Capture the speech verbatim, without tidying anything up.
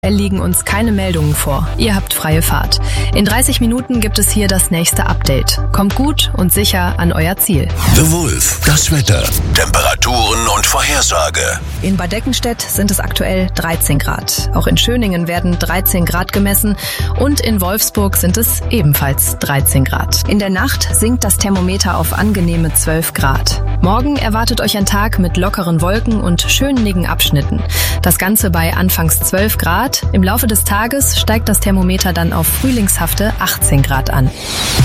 liegen uns keine Meldungen vor. Ihr habt freie Fahrt. In dreißig Minuten gibt es hier das nächste Update. Kommt gut und sicher an euer Ziel. The Wolf, das Wetter, Temperaturen und Vorhersage. In Bad Deckenstedt sind es aktuell dreizehn Grad. Auch in Schöningen werden dreizehn Grad gemessen und in Wolfsburg sind es ebenfalls dreizehn Grad. In der Nacht sinkt das Thermometer auf angenehme zwölf Grad. Morgen erwartet euch ein Tag mit lockeren Wolken und schönen Abschnitten. Das Ganze bei anfangs zwölf Grad. Im Laufe des Tages steigt das Thermometer dann auf frühlingshafte achtzehn Grad an.